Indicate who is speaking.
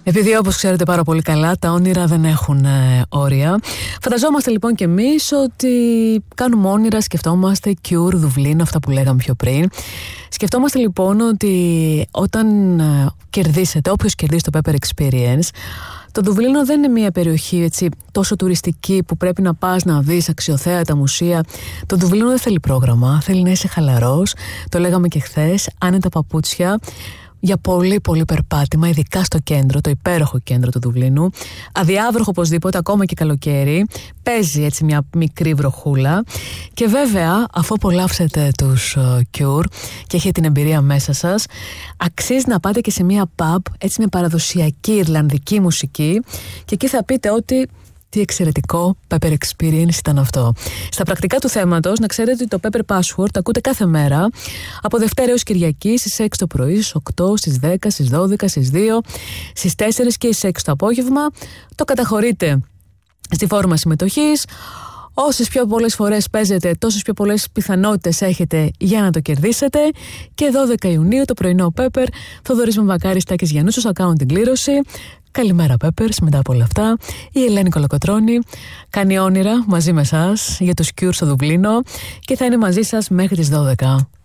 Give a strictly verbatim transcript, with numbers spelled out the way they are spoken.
Speaker 1: Επειδή, όπως ξέρετε πάρα πολύ καλά, τα όνειρα δεν έχουν ε, όρια. Φανταζόμαστε λοιπόν κι εμείς ότι κάνουμε όνειρα, σκεφτόμαστε Cure, Δουβλίνο, αυτά που λέγαμε πιο πριν. Σκεφτόμαστε λοιπόν ότι όταν ε, κερδίσετε, όποιος κερδίσει το Pepper Experience, το Δουβλίνο δεν είναι μια περιοχή έτσι, τόσο τουριστική που πρέπει να πας να δεις αξιοθέατα μουσεία. Το Δουβλίνο δεν θέλει πρόγραμμα, θέλει να είσαι χαλαρός. Το λέγαμε και χθες, άνετα παπούτσια, για πολύ πολύ περπάτημα, ειδικά στο κέντρο, το υπέροχο κέντρο του Δουβλίνου. Αδιάβροχο οπωσδήποτε, ακόμα και καλοκαίρι. Παίζει έτσι μια μικρή βροχούλα. Και βέβαια, αφού απολαύσετε τους uh, Cure και έχετε την εμπειρία μέσα σας, αξίζει να πάτε και σε μια pub, έτσι με παραδοσιακή ιρλανδική μουσική, και εκεί θα πείτε ότι τι εξαιρετικό Pepper Experience ήταν αυτό. Στα πρακτικά του θέματος, να ξέρετε ότι το Pepper Password ακούτε κάθε μέρα από Δευτέρα έως Κυριακή στις έξι το πρωί, στις οκτώ, στις δέκα, στις δώδεκα, στις δύο, στις τέσσερα και στις έξι το απόγευμα. Το καταχωρείτε στη φόρμα συμμετοχής. Όσες πιο πολλές φορές παίζετε, τόσες πιο πολλές πιθανότητες έχετε για να το κερδίσετε. Και δώδεκα Ιουνίου το πρωινό Pepper, Θοδωρής Μαμβακάρης, Τάκης Γιαννούσος, θα κάνουν την κλήρωση. Καλημέρα Peppers, μετά από όλα αυτά η Ελένη Κολοκοτρώνη κάνει όνειρα μαζί με εσάς για τους Cure στο Δουβλίνο και θα είναι μαζί σας μέχρι τις δώδεκα.